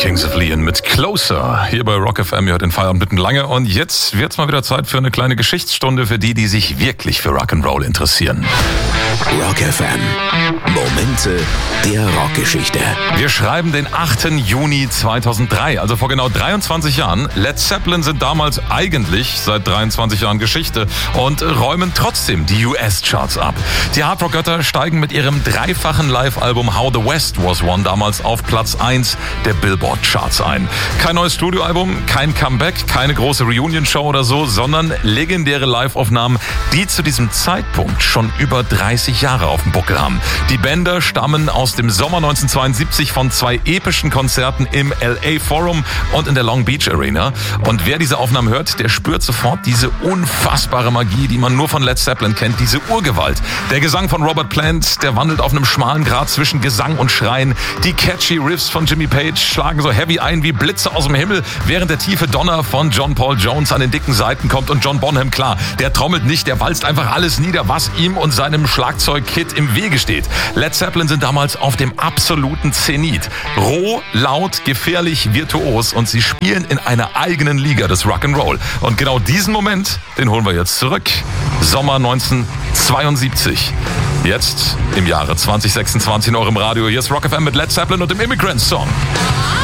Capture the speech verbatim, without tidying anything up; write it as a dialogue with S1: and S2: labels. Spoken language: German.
S1: Kings of Leon mit Closer. Hier bei Rock F M, ihr hört den Feierabend mitten lange. Und jetzt wird's mal wieder Zeit für eine kleine Geschichtsstunde für die, die sich wirklich für Rock'n'Roll interessieren.
S2: Rock F M. Momente der Rockgeschichte.
S1: Wir schreiben den achten Juni zweitausenddrei, also vor genau dreiundzwanzig Jahren. Led Zeppelin sind damals eigentlich seit dreiundzwanzig Jahren Geschichte und räumen trotzdem die U S-Charts ab. Die Hardrock-Götter steigen mit ihrem dreifachen Live-Album How the West Was Won damals auf Platz eins der Billboard-Charts ein. Kein neues Studioalbum, kein Comeback, keine große Reunion-Show oder so, sondern legendäre Live-Aufnahmen, die zu diesem Zeitpunkt schon über dreißig Jahre auf dem Buckel haben. Die Bänder stammen aus dem Sommer neunzehnhundertzweiundsiebzig von zwei epischen Konzerten im L A Forum und in der Long Beach Arena. Und wer diese Aufnahmen hört, der spürt sofort diese unfassbare Magie, die man nur von Led Zeppelin kennt, diese Urgewalt. Der Gesang von Robert Plant, der wandelt auf einem schmalen Grat zwischen Gesang und Schreien. Die catchy Riffs von Jimmy Page schlagen so heavy ein wie Blitze aus dem Himmel, während der tiefe Donner von John Paul Jones an den dicken Seiten kommt. Und John Bonham, klar, der trommelt nicht, der walzt einfach alles nieder, was ihm und seinem Schlagzeugkit im Wege steht. Led Zeppelin sind damals auf dem absoluten Zenit. Roh, laut, gefährlich, virtuos und sie spielen in einer eigenen Liga des Rock'n'Roll. Und genau diesen Moment, den holen wir jetzt zurück. Sommer neunzehnhundertzweiundsiebzig. Jetzt im Jahre zwanzig sechsundzwanzig in eurem Radio. Hier ist Rock F M mit Led Zeppelin und dem Immigrant Song.